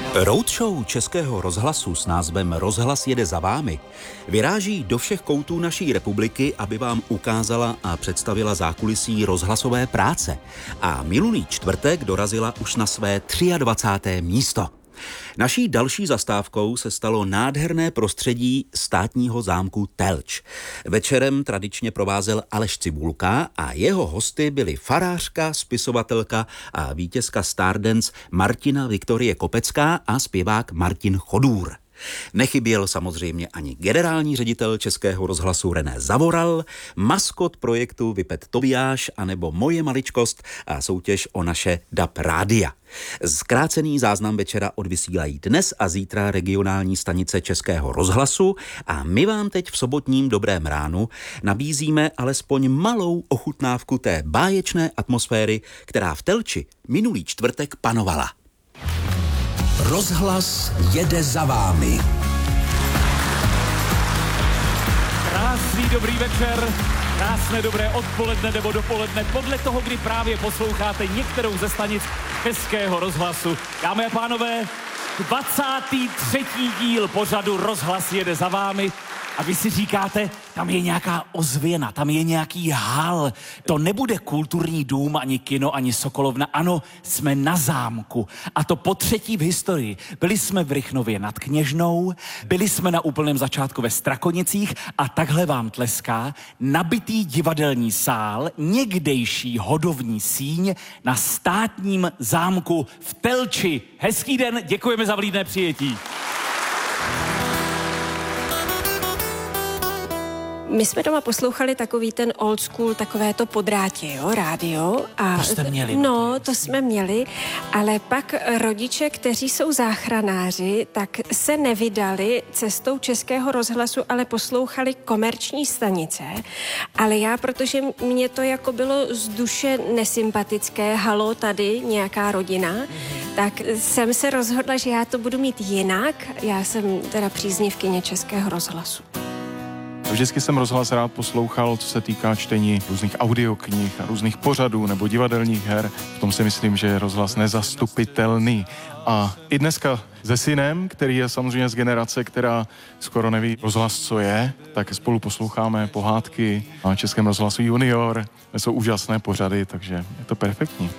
Roadshow Českého rozhlasu s názvem Rozhlas jede za vámi vyráží do všech koutů naší republiky, aby vám ukázala a představila zákulisí rozhlasové práce. A minulý čtvrtek dorazila už na své 23. místo. Naší další zastávkou se stalo nádherné prostředí státního zámku Telč. Večerem tradičně provázel Aleš Cibulka a jeho hosty byly farářka, spisovatelka a vítězka Stardance Martina Viktorie Kopecká a zpěvák Martin Chodůr. Nechyběl samozřejmě ani generální ředitel Českého rozhlasu René Zavoral, maskot projektu Vypet Tobiáš anebo moje maličkost a soutěž o naše DAB rádia. Zkrácený záznam večera odvysílají dnes a zítra regionální stanice Českého rozhlasu a my vám teď v sobotním Dobrém ránu nabízíme alespoň malou ochutnávku té báječné atmosféry, která v Telči minulý čtvrtek panovala. Rozhlas jede za vámi. Krásný dobrý večer, krásné dobré odpoledne nebo dopoledne, podle toho, kdy právě posloucháte některou ze stanic Českého rozhlasu. Dámy a pánové, 23. díl pořadu Rozhlas jede za vámi. A vy si říkáte, tam je nějaká ozvěna, tam je nějaký hal. To nebude kulturní dům, ani kino, ani Sokolovna. Ano, jsme na zámku. A to po třetí v historii. Byli jsme v Rychnově nad Kněžnou, byli jsme na úplném začátku ve Strakonicích a takhle vám tleská nabitý divadelní sál, někdejší hodovní síň na státním zámku v Telči. Hezký den, děkujeme za vlídné přijetí. My jsme doma poslouchali takový ten old school, takové to podrátě, jo, rádio. To jste měli. No, to jsme měli, ale pak rodiče, kteří jsou záchranáři, tak se nevydali cestou Českého rozhlasu, ale poslouchali komerční stanice. Ale já, protože mě to jako bylo z duše nesympatické, halo, tady nějaká rodina, tak jsem se rozhodla, že já to budu mít jinak. Já jsem teda příznivkyně Českého rozhlasu. Vždycky jsem rozhlas rád poslouchal, co se týká čtení různých audioknih a různých pořadů nebo divadelních her. V tom si myslím, že je rozhlas nezastupitelný. A i dneska se synem, který je samozřejmě z generace, která skoro neví rozhlas, co je, tak spolu posloucháme pohádky na Českém rozhlasu Junior. Jsou úžasné pořady, takže je to perfektní.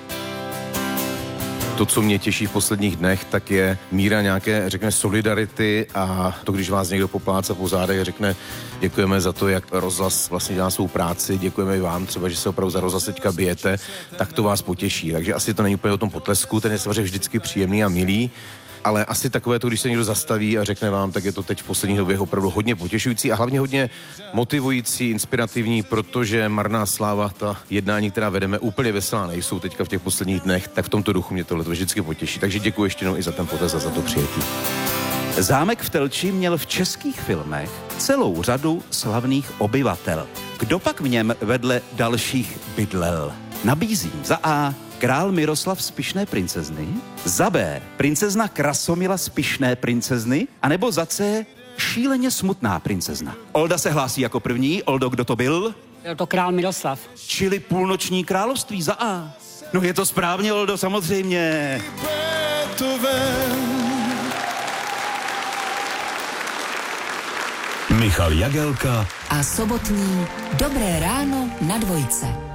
To, co mě těší v posledních dnech, tak je míra nějaké, řekněme, solidarity a to, když vás někdo popláca po zádech a řekne, děkujeme za to, jak rozhlas vlastně dělá svou práci, děkujeme i vám třeba, že se opravdu za rozhlas teďka bijete, tak to vás potěší. Takže asi to není úplně o tom potlesku, ten je samozřejmě vždycky příjemný a milý, ale asi takové to, když se někdo zastaví a řekne vám, tak je to teď v poslední době opravdu hodně potěšující a hlavně hodně motivující, inspirativní, protože marná sláva, ta jednání, která vedeme, úplně veselá nejsou teďka v těch posledních dnech, tak v tomto duchu mě tohle vždycky potěší. Takže děkuji ještě jednou i za ten potaz a za to přijetí. Zámek v Telči měl v českých filmech celou řadu slavných obyvatel. Kdo pak v něm vedle dalších bydlel? Nabízím za A. Král Miroslav z Pyšné princezny, za B. Princezna Krasomila z Pyšné princezny, anebo za C. Šíleně smutná princezna. Olda se hlásí jako první. Oldo, kdo to byl? Byl to král Miroslav. Čili půlnoční království za A. No je to správně, Oldo, samozřejmě. Michal Jagelka a sobotní Dobré ráno na dvojce.